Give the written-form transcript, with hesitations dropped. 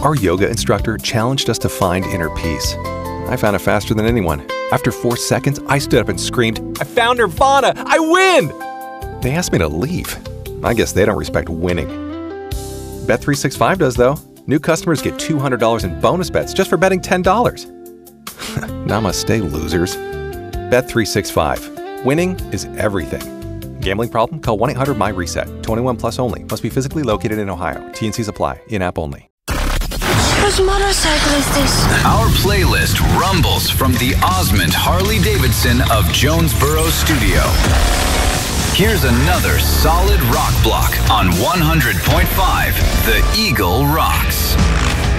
Our yoga instructor challenged us to find inner peace. I found it faster than anyone. After 4 seconds, I stood up and screamed, "I found Nirvana! I win!" They asked me to leave. I guess they don't respect winning. Bet365 does, though. New customers get $200 in bonus bets just for betting $10. Namaste, losers. Bet365. Winning is everything. Gambling problem? Call 1-800-MY-RESET. 21 plus only. Must be physically located in Ohio. T&Cs apply. In-app only. Whose motorcycle is this? Our playlist rumbles from the Osmond Harley-Davidson of Jonesboro Studio. Here's another solid rock block on 100.5 The Eagle Rocks.